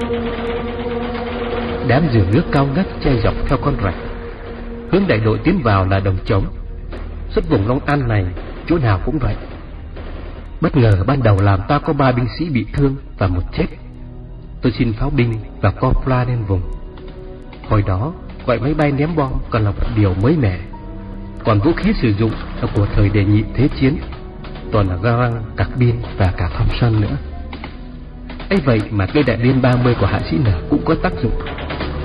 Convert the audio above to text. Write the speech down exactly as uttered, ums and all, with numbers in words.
Đám giường nước cao ngất che dọc theo con rạch. Hướng đại đội tiến vào là đồng trống. Suốt vùng Long An này chỗ nào cũng vậy. Bất ngờ ban đầu làm ta có ba binh sĩ bị thương và một chết. Tôi xin pháo binh và co pla lên vùng. Hồi đó gọi máy bay ném bom còn là một điều mới mẻ, còn vũ khí sử dụng là của thời đệ nhị thế chiến, toàn là Garand, carbine và cả Thompson nữa. ấy vậy mà cây đại liên ba mươi của hạ sĩ Nở cũng có tác dụng.